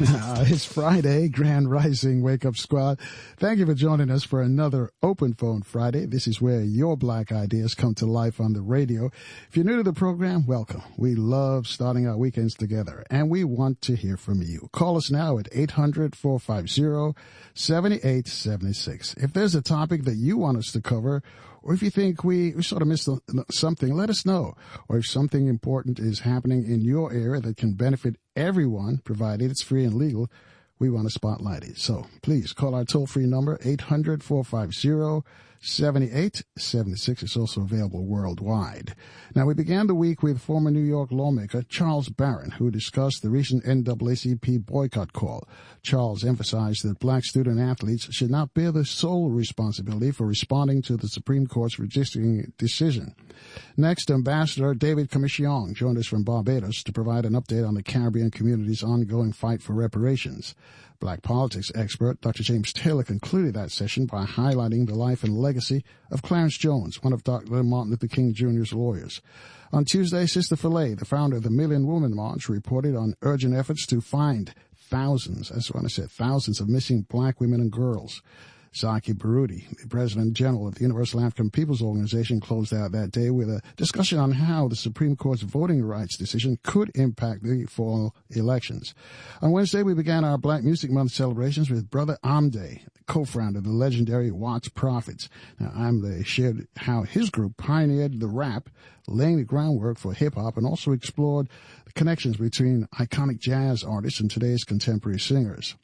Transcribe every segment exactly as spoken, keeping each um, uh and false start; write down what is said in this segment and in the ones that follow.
Uh, it's Friday, Grand Rising Wake Up Squad. Thank you for joining us for another Open Phone Friday. This is where your black ideas come to life on the radio. If you're new to the program, welcome. We love starting our weekends together, and we want to hear from you. Call us now at eight hundred, four five zero, seven eight seven six. If there's a topic that you want us to cover, or if you think we, we sort of missed something, let us know. Or if something important is happening in your area that can benefit everyone, provided it's free and legal, we want to spotlight it. So please call our toll-free number, eight hundred, four five zero, seven eight seven six. It's also available worldwide. Now, we began the week with former New York lawmaker Charles Barron, who discussed the recent N double A C P boycott call. Charles emphasized that black student athletes should not bear the sole responsibility for responding to the Supreme Court's redistricting decision. Next, Ambassador David Commission joined us from Barbados to provide an update on the Caribbean community's ongoing fight for reparations. Black politics expert Doctor James Taylor concluded that session by highlighting the life and legacy of Clarence Jones, one of Doctor Martin Luther King Junior's lawyers. On Tuesday, Sister Filet, the founder of the Million Woman March, reported on urgent efforts to find thousands, that's what I said, thousands of missing black women and girls. Zaki Baruti, the President General of the Universal African Peoples Organization, closed out that day with a discussion on how the Supreme Court's voting rights decision could impact the fall elections. On Wednesday, we began our Black Music Month celebrations with Brother Amde, co-founder of the legendary Watts Prophets. Now, Amde shared how his group pioneered the rap, laying the groundwork for hip-hop, and also explored the connections between iconic jazz artists and today's contemporary singers.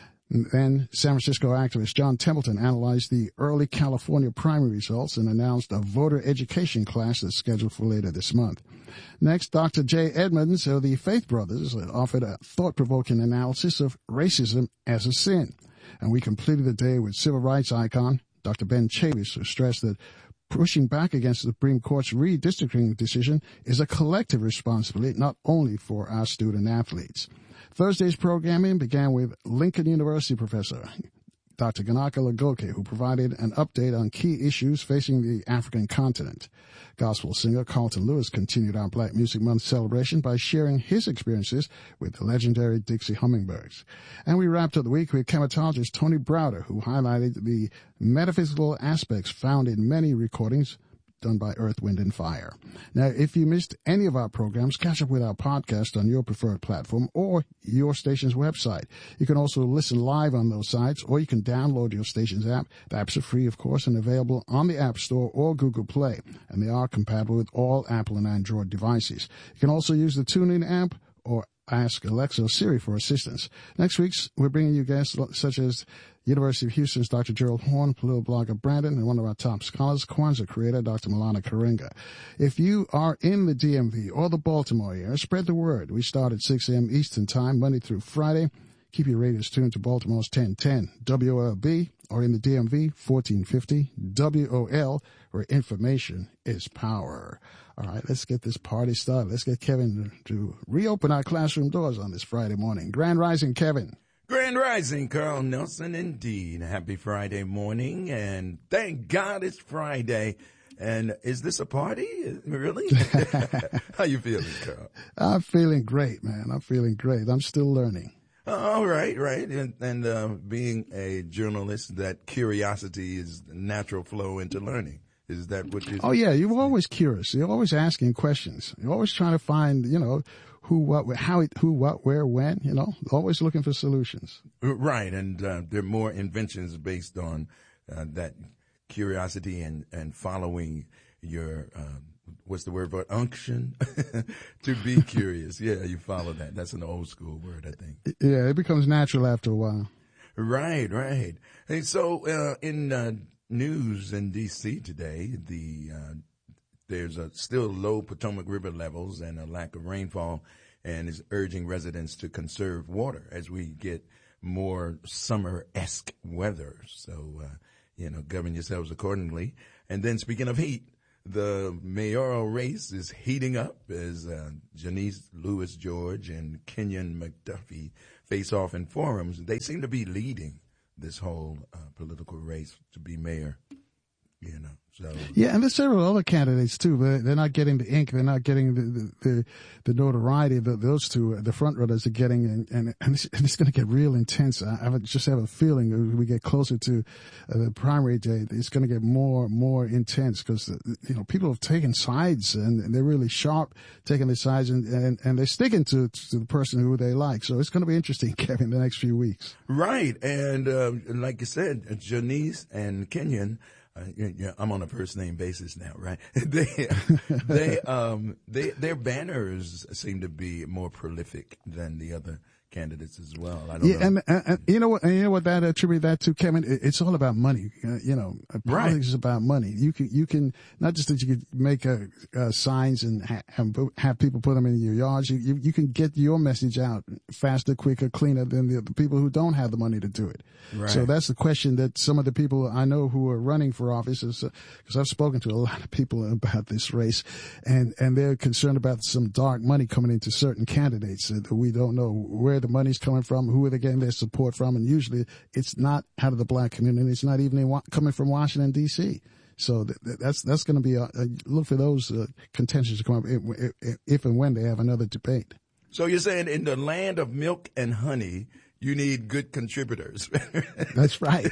Then San Francisco activist John Templeton analyzed the early California primary results and announced a voter education class that's scheduled for later this month. Next, Doctor Jay Edmonds of the Faith Brothers offered a thought-provoking analysis of racism as a sin. And we completed the day with civil rights icon Doctor Ben Chavis, who stressed that pushing back against the Supreme Court's redistricting decision is a collective responsibility, not only for our student athletes. Thursday's programming began with Lincoln University professor Doctor Ganaka Lagoke, who provided an update on key issues facing the African continent. Gospel singer Carlton Lewis continued our Black Music Month celebration by sharing his experiences with the legendary Dixie Hummingbirds. And we wrapped up the week with chematologist Tony Browder, who highlighted the metaphysical aspects found in many recordings done by Earth, Wind, and Fire. Now, if you missed any of our programs, catch up with our podcast on your preferred platform or your station's website. You can also listen live on those sites, or you can download your station's app. The apps are free, of course, and available on the App Store or Google Play, and they are compatible with all Apple and Android devices. You can also use the TuneIn app or ask Alexa or Siri for assistance. Next week, we're bringing you guests such as University of Houston's Doctor Gerald Horn, political blogger Brandon, and one of our top scholars, Kwanzaa creator, Doctor Malana Karenga. If you are in the D M V or the Baltimore area, spread the word. We start at six a.m. Eastern Time, Monday through Friday. Keep your radios tuned to Baltimore's ten ten W O L B, or in the D M V, fourteen fifty W O L, where information is power. All right, let's get this party started. Let's get Kevin to reopen our classroom doors on this Friday morning. Grand Rising, Kevin. Grand Rising, Carl Nelson, indeed. Happy Friday morning, and thank God it's Friday. And is this a party? Really? How you feeling, Carl? I'm feeling great, man. I'm feeling great. I'm still learning. All right, right. And, and uh, being a journalist, that curiosity is the natural flow into learning. Is that what you're saying? Oh, yeah. You're always curious. You're always asking questions. You're always trying to find, you know, who, what, how, who, what, where, when, you know, always looking for solutions. Right. And uh, there are more inventions based on uh, that curiosity and, and following your, uh, what's the word for it? Unction? To be curious. Yeah, you follow that. That's an old school word, I think. Yeah, it becomes natural after a while. Right, right. Hey, so uh, in uh, news in D C today, the uh, there's a still low Potomac River levels and a lack of rainfall, and is urging residents to conserve water as we get more summer-esque weather. So, uh, you know, govern yourselves accordingly. And then speaking of heat, the mayoral race is heating up as uh, Janice Lewis George and Kenyon McDuffie face off in forums. They seem to be leading this whole uh, political race to be mayor. you know. So yeah, and there's several other candidates too, but they're not getting the ink, they're not getting the the, the, the notoriety that those two, the front runners, are getting, and and, and it's, and it's going to get real intense. I, I just have a feeling as we get closer to uh, the primary day, it's going to get more more intense because you know people have taken sides and they're really sharp taking the sides, and and, and they're sticking to to the person who they like. So it's going to be interesting, Kevin, the next few weeks. Right, and uh, like you said, Janice and Kenyon. Uh, yeah, I'm on a first name basis now, right? they, they, um, they, their banners seem to be more prolific than the other candidates as well. I don't yeah, know. And, and, and you know what? And you know what that attribute that to, Kevin? It, it's all about money. Uh, you know, politics Right. is about money. You can, you can not just that you could make uh, uh, signs and ha- have, have people put them in your yards. You, you, you can get your message out faster, quicker, cleaner than the, the people who don't have the money to do it. Right. So that's the question that some of the people I know who are running for office, because uh, I've spoken to a lot of people about this race, and and they're concerned about some dark money coming into certain candidates that we don't know where the money's coming from, who are they getting their support from, and usually it's not out of the black community. It's not even in, coming from Washington D C. So th- that's that's going to be a, a look for those uh, contentions to come up if, if, if and when they have another debate. So you're saying in the land of milk and honey, you need good contributors. That's right.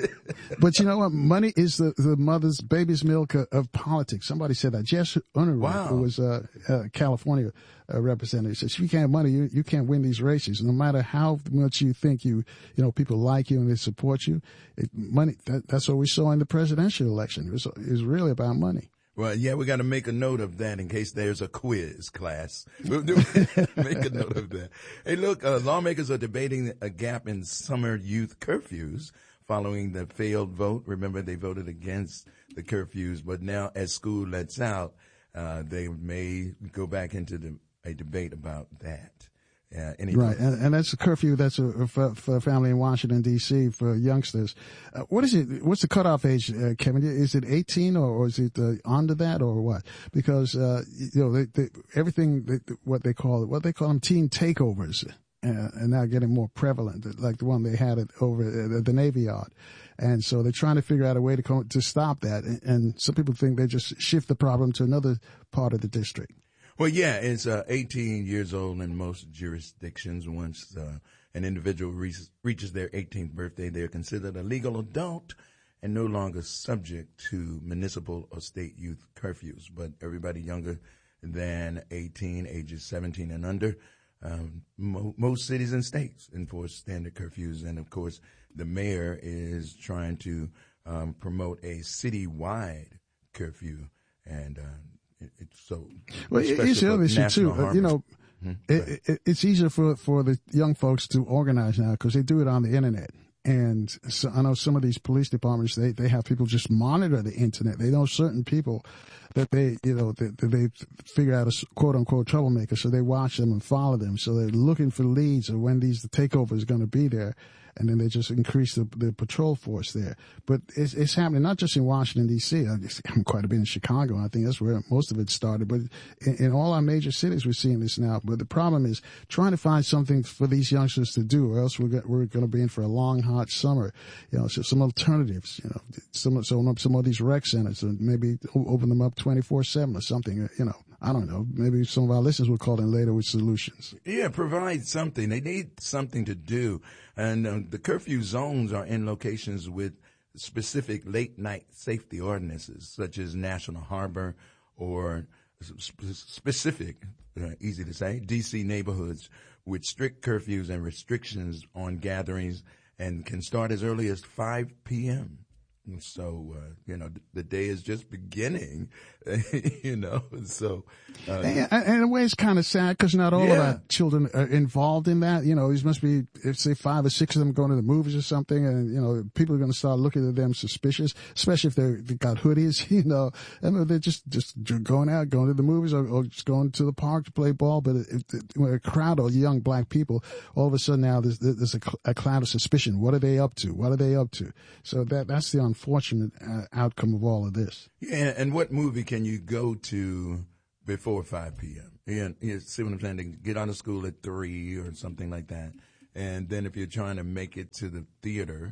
But you know what? Money is the, the mother's baby's milk of, of politics. Somebody said that. Jess Unruh, Wow. who was a uh, uh, California uh, representative, said, if you can't have money, you, you can't win these races. No matter how much you think you, you know, people like you and they support you, it, money, that, that's what we saw in the presidential election. It was, it was really about money. Well, yeah, we got to make a note of that in case there's a quiz class. We'll do, make a note of that. Hey, look, uh, lawmakers are debating a gap in summer youth curfews following the failed vote. Remember, they voted against the curfews, but now as school lets out, uh, they may go back into the, a debate about that. Uh, any right, and, and that's a curfew. That's a, for, for a family in Washington D C for youngsters. Uh, what is it? What's the cutoff age, uh, Kevin? Is it eighteen, or, or is it uh, under that, or what? Because uh, you know, they, they, everything they, what they call what they call them teen takeovers, uh, and now getting more prevalent, like the one they had at, over at the Navy Yard. And so they're trying to figure out a way to come, to stop that. And, and some people think they just shift the problem to another part of the district. Well, yeah, it's uh, eighteen years old in most jurisdictions. Once uh, an individual reaches, reaches their eighteenth birthday, they're considered a legal adult and no longer subject to municipal or state youth curfews. But everybody younger than eighteen, ages seventeen and under, um, mo- most cities and states enforce standard curfews. And, of course, the mayor is trying to um, promote a citywide curfew. And uh It, it's so. Well, it's the other issue too. Uh, you know, hmm? it, it, it's easier for for the young folks to organize now because they do it on the internet. And so I know some of these police departments, they, they have people just monitor the internet. They know certain people that they, you know, that, that they figure out a quote unquote troublemaker. So they watch them and follow them. So they're looking for leads of when these, the takeover is going to be there. And then they just increase the, the patrol force there. But it's, it's happening not just in Washington, D C. I'm quite a bit in Chicago. I think that's where most of it started. But in, in all our major cities, we're seeing this now. But the problem is trying to find something for these youngsters to do, or else we're, get, we're going to be in for a long, hot summer. You know, so some alternatives, you know, some, some, some of these rec centers, and maybe open them up twenty-four seven or something, you know. I don't know. Maybe some of our listeners will call in later with solutions. Yeah, provide something. They need something to do. And um, the curfew zones are in locations with specific late-night safety ordinances, such as National Harbor or sp- specific, uh, easy to say, D C neighborhoods with strict curfews and restrictions on gatherings and can start as early as five p.m. So, uh, you know, the day is just beginning, you know, so. Uh, and, and in a way, it's kind of sad because not all yeah. of our children are involved in that. You know, these must be, if say five or six of them going to the movies or something, and, you know, people are going to start looking at them suspicious, especially if they're, they've got hoodies, you know, and they're just, just going out, going to the movies or, or just going to the park to play ball. But it, it, when a crowd of young black people, all of a sudden now there's, there's a, a cloud of suspicion. What are they up to? What are they up to? So that, that's the unfortunate uh, outcome of all of this. Yeah, and what movie can you go to before five p.m.? Yeah, you see what I'm saying? They get out of school at three or something like that. And then if you're trying to make it to the theater,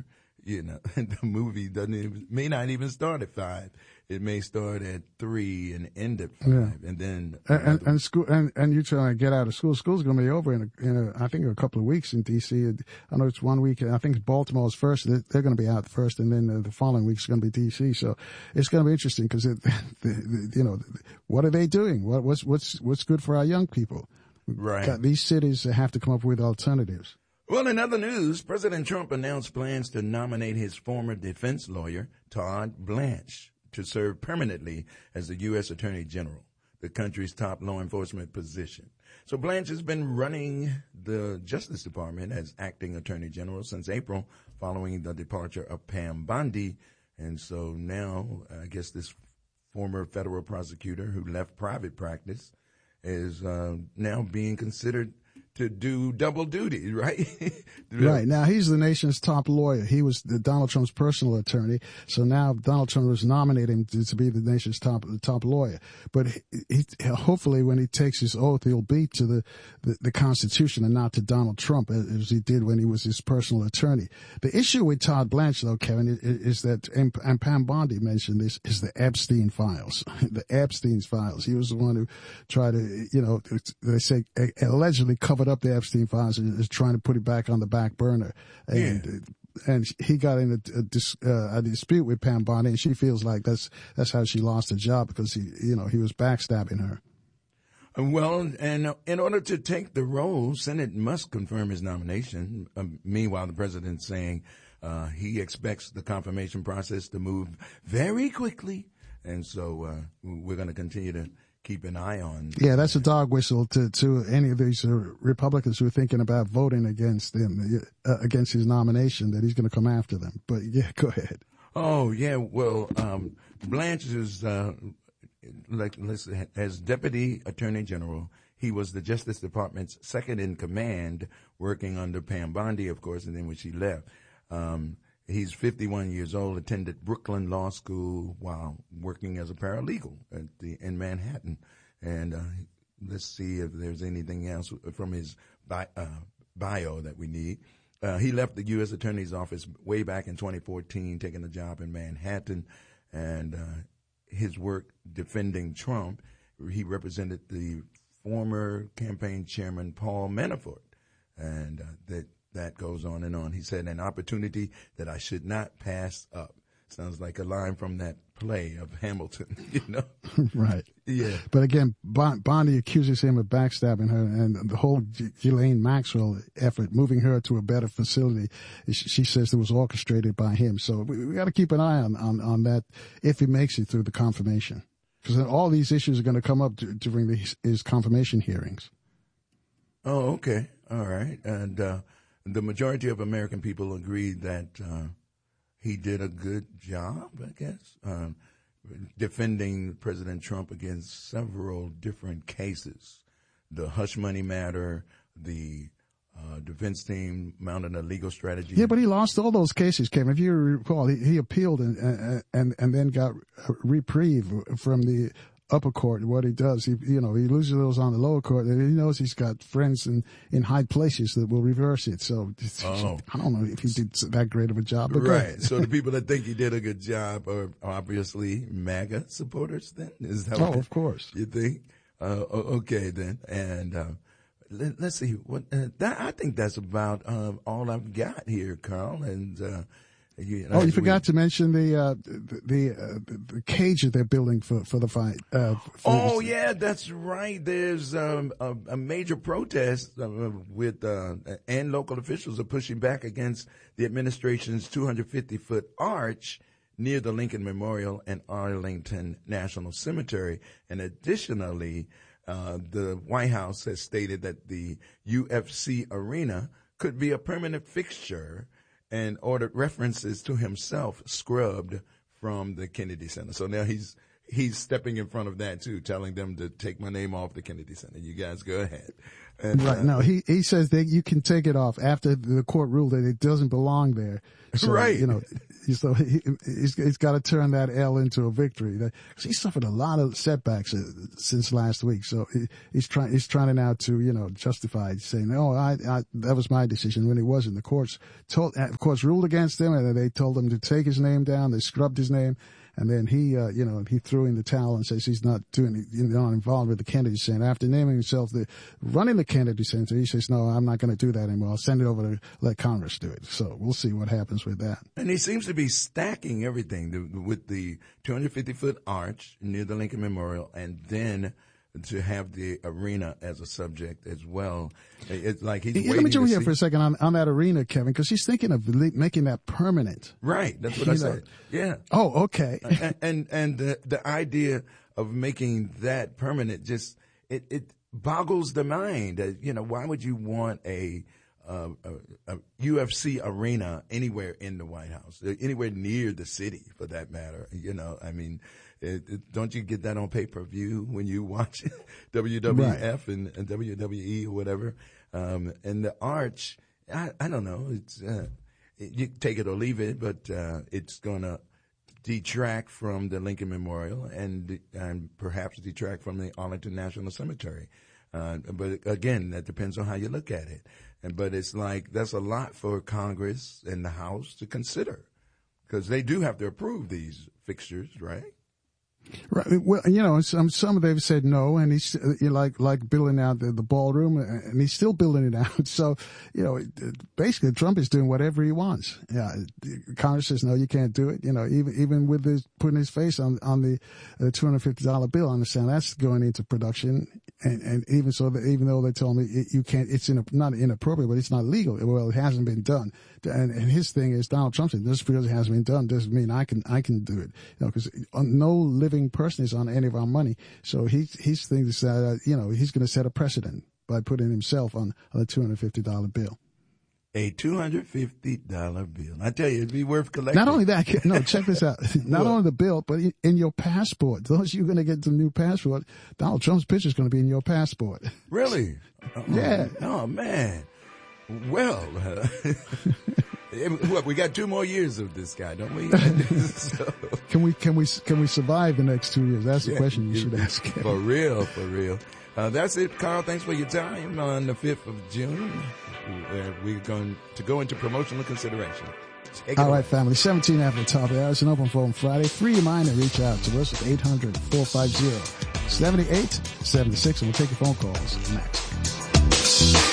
you know, the movie doesn't even, may not even start at five. It may start at three and end at five, yeah. and then and, and, and school and, and you're trying to get out of school. School's going to be over in, a, in a, I think a couple of weeks in D C. I know it's one week. I think Baltimore's first. They're, they're going to be out first, and then the, the following week's going to be D C. So it's going to be interesting because, it, the, the, you know, what are they doing? What, what's what's what's good for our young people? Right. These cities have to come up with alternatives. Well, in other news, President Trump announced plans to nominate his former defense lawyer, Todd Blanche, to serve permanently as the U S Attorney General, the country's top law enforcement position. So Blanche has been running the Justice Department as acting Attorney General since April, following the departure of Pam Bondi. And so now, I guess this former federal prosecutor who left private practice is uh, now being considered to do double duty, right? Right. Now, he's the nation's top lawyer. He was the Donald Trump's personal attorney. So now Donald Trump was nominating him to, to be the nation's top top lawyer. But he, he, hopefully when he takes his oath, he'll be to the, the, the Constitution and not to Donald Trump, as he did when he was his personal attorney. The issue with Todd Blanche, though, Kevin, is, is that, and, and Pam Bondi mentioned this, is the Epstein files. The Epstein files. He was the one who tried to, you know, they say allegedly covered up the Epstein files and is trying to put it back on the back burner. And, yeah. and he got in a, a, dis, uh, a dispute with Pam Bondi, and she feels like that's, that's how she lost her job, because he, you know, he was backstabbing her. Well, and in order to take the role, Senate must confirm his nomination. Um, meanwhile, the president's saying, uh, he expects the confirmation process to move very quickly. And so, uh, we're going to continue to keep an eye on. Yeah, that's a dog whistle to, to any of these uh, Republicans who are thinking about voting against him, uh, against his nomination, that he's going to come after them. But yeah, go ahead. Oh, yeah. Well, um, Blanche is, uh, like, listen, as Deputy Attorney General, he was the Justice Department's second in command, working under Pam Bondi, of course, and then when she left. Um, He's fifty-one years old, attended Brooklyn Law School while working as a paralegal at the, in Manhattan. And uh, let's see if there's anything else from his bi- uh, bio that we need. Uh, he left the U S Attorney's Office way back in twenty fourteen, taking a job in Manhattan. And uh, his work defending Trump, he represented the former campaign chairman, Paul Manafort. And uh, that That goes on and on. He said, an opportunity that I should not pass up. Sounds like a line from that play of Hamilton, you know? Right. Yeah. But again, Bondi accuses him of backstabbing her, and the whole Ghislaine Maxwell effort, moving her to a better facility, she says it was orchestrated by him. So we, we got to keep an eye on, on, on that if he makes it through the confirmation. Because all these issues are going to come up during the, his confirmation hearings. Oh, okay. All right. And, uh, the majority of American people agreed that uh, he did a good job, I guess, um, defending President Trump against several different cases. The hush money matter, the uh, defense team mounted a legal strategy. Yeah, but he lost all those cases, Kevin. If you recall, he, he appealed and, and and then got a reprieve from the upper court. What he does, he you know, he loses those on the lower court, and he knows he's got friends in, in high places that will reverse it. So oh. I don't know if he did that great of a job. But right. So the people that think he did a good job are obviously MAGA supporters. Then is that? Oh, what of course. You think? Uh, okay, then. And uh, let, let's see. What uh, that, I think that's about uh, all I've got here, Carl. And uh, You, oh, you forgot we, to mention the uh, the the, uh, the cage that they're building for for the fight. Uh, for oh this. yeah, that's right. There's um, a, a major protest uh, with uh, and local officials are pushing back against the administration's two hundred fifty foot arch near the Lincoln Memorial and Arlington National Cemetery. And additionally, uh, the White House has stated that the U F C arena could be a permanent fixture, and ordered references to himself scrubbed from the Kennedy Center. So now he's he's stepping in front of that too, telling them to take my name off the Kennedy Center. You guys go ahead. And, right. Uh, no, he, he says that you can take it off after the court ruled that it doesn't belong there. So, right. You know, so he, he's, he's got to turn that L into a victory. He suffered a lot of setbacks since last week. So he, he's trying, he's trying to now to, you know, justify saying, oh, I, I, that was my decision when it wasn't. The courts told, of course, ruled against him, and they told him to take his name down. They scrubbed his name. And then he, uh, you know, he threw in the towel and says he's not doing, you know, involved with the Kennedy Center. After naming himself the running the Kennedy Center, he says, "No, I'm not going to do that anymore. I'll send it over to let Congress do it." So we'll see what happens with that. And he seems to be stacking everything with the two hundred fifty foot arch near the Lincoln Memorial, and then to have the arena as a subject as well. It's like he's yeah, waiting let me jump to here see. for a second on, on that arena, Kevin, because he's thinking of making that permanent. Right. That's what I You said. know. Yeah. Oh, okay. and and, and the, the idea of making that permanent just it, it boggles the mind. Uh, you know, why would you want a, uh, a, a U F C arena anywhere in the White House, anywhere near the city, for that matter? You know, I mean. It, it, don't you get that on pay-per-view when you watch W W F right. and, and W W E or whatever? Um, and the arch, I, I don't know. It's uh, it, you take it or leave it, but uh, it's going to detract from the Lincoln Memorial and and perhaps detract from the Arlington National Cemetery. Uh, but again, that depends on how you look at it. And but it's like that's a lot for Congress and the House to consider, because they do have to approve these fixtures, right? Right. Well, you know, some some they've said no, and he's uh, like like building out the, the ballroom, and he's still building it out. So, you know, it, it, basically Trump is doing whatever he wants. Yeah, Congress says no, you can't do it. You know, even even with his putting his face on on the uh, two hundred fifty dollar bill, I understand that's going into production, and and even so, that even though they told me it, you can't, it's in, not inappropriate, but it's not legal. Well, it hasn't been done, and and his thing is Donald Trump said just because it hasn't been done doesn't mean I can I can do it. You know, because no living person is on any of our money. So he, his thing is that, uh, you know, he's going to set a precedent by putting himself on a two hundred fifty dollar bill. A two hundred fifty dollar bill. I tell you, it'd be worth collecting. Not only that, no, check this out. Not What? only the bill, but in your passport. Those you're going to get the new passport, Donald Trump's picture is going to be in your passport. Really? Uh-oh. Yeah. Oh, man. Well, uh, what, we got two more years of this guy, don't we? So, Can we, can we, can we survive the next two years? That's the yeah, question you should ask. For real, for real. Uh, that's it, Carl. Thanks for your time on the fifth of June. Uh, we're going to go into promotional consideration. Take it All away. right, family. seventeen after the top of the hour. It's an open phone Friday. Free reminder, reach out to us at eight hundred, four five zero, seven eight seven six, and we'll take your phone calls next.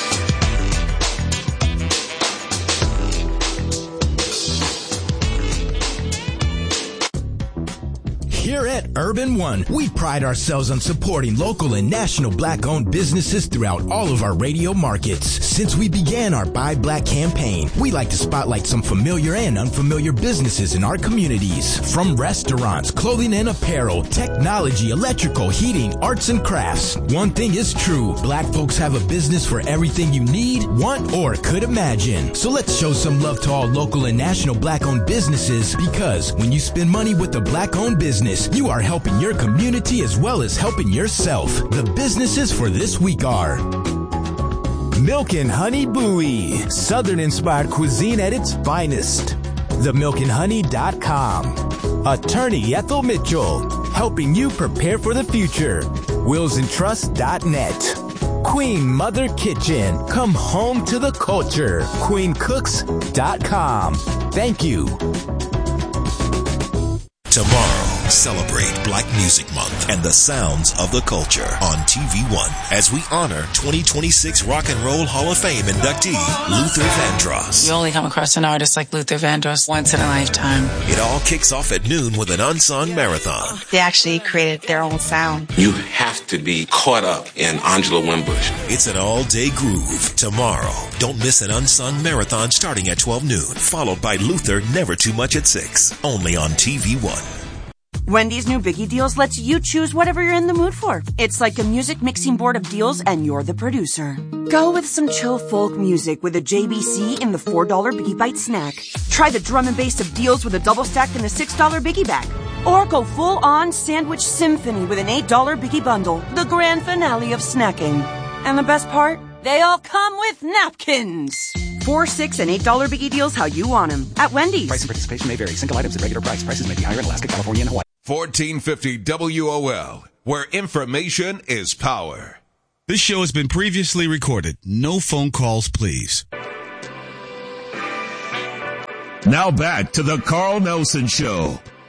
Here at Urban One, we pride ourselves on supporting local and national black-owned businesses throughout all of our radio markets. Since we began our Buy Black campaign, we like to spotlight some familiar and unfamiliar businesses in our communities. From restaurants, clothing and apparel, technology, electrical, heating, arts and crafts. One thing is true, black folks have a business for everything you need, want, or could imagine. So let's show some love to all local and national black-owned businesses, because when you spend money with a black-owned business, you are helping your community as well as helping yourself. The businesses for this week are Milk and Honey Bowie, Southern-inspired cuisine at its finest. the milk and honey dot com. Attorney Ethel Mitchell, helping you prepare for the future. wills and trust dot net. Queen Mother Kitchen, come home to the culture. queen cooks dot com. Thank you. Tomorrow, celebrate Black Music Month and the sounds of the culture on T V One as we honor twenty twenty-six Rock and Roll Hall of Fame inductee Luther Vandross. You only come across an artist like Luther Vandross once in a lifetime. It all kicks off at noon with an unsung marathon. They actually created their own sound. You have to be caught up in Angela Winbush. It's an all-day groove tomorrow. Don't miss an unsung marathon starting at twelve noon, followed by Luther Never Too Much at six, only on T V One. Wendy's new Biggie Deals lets you choose whatever you're in the mood for. It's like a music mixing board of deals, and you're the producer. Go with some chill folk music with a J B C in the four dollar Biggie Bite snack. Try the drum and bass of deals with a double stack in the six dollar Biggie bag. Or go full-on sandwich symphony with an eight dollar Biggie Bundle, the grand finale of snacking. And the best part? They all come with napkins. Four, six, and eight dollar Biggie deals how you want them. At Wendy's. Price and participation may vary. Single items at regular price. Prices may be higher in Alaska, California, and Hawaii. fourteen fifty W O L, where information is power. This show has been previously recorded. No phone calls, please. Now back to the Carl Nelson Show